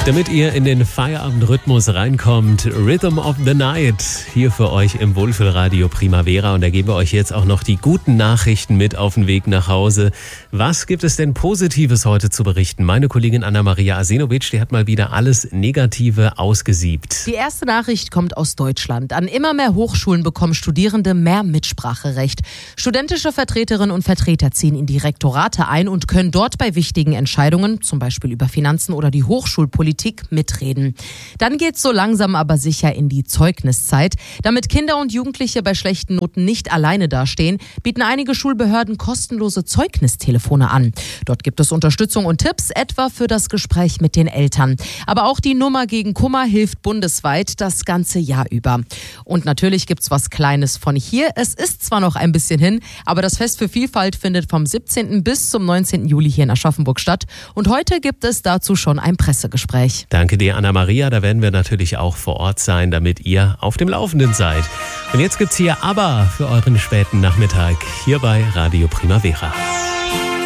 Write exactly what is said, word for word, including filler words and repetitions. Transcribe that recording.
Damit ihr in den Feierabendrhythmus reinkommt, Rhythm of the Night hier für euch im Wohlfühlradio Primavera. Und da geben wir euch jetzt auch noch die guten Nachrichten mit auf den Weg nach Hause. Was gibt es denn Positives heute zu berichten? Meine Kollegin Anna-Maria Asenovic, die hat mal wieder alles Negative ausgesiebt. Die erste Nachricht kommt aus Deutschland. An immer mehr Hochschulen bekommen Studierende mehr Mitspracherecht. Studentische Vertreterinnen und Vertreter ziehen in die Rektorate ein und können dort bei wichtigen Entscheidungen, zum Beispiel über Finanzen oder die Hochschulpolitik, mitreden. Dann geht's so langsam aber sicher in die Zeugniszeit. Damit Kinder und Jugendliche bei schlechten Noten nicht alleine dastehen, bieten einige Schulbehörden kostenlose Zeugnistelefone an. Dort gibt es Unterstützung und Tipps, etwa für das Gespräch mit den Eltern. Aber auch die Nummer gegen Kummer hilft bundesweit das ganze Jahr über. Und natürlich gibt's was Kleines von hier. Es ist zwar noch ein bisschen hin, aber das Fest für Vielfalt findet vom siebzehnten bis zum neunzehnten Juli hier in Aschaffenburg statt. Und heute gibt es dazu schon ein Pressegespräch. Danke dir, Anna-Maria. Da werden wir natürlich auch vor Ort sein, damit ihr auf dem Laufenden seid. Und jetzt gibt's hier ABBA für euren späten Nachmittag hier bei Radio Primavera.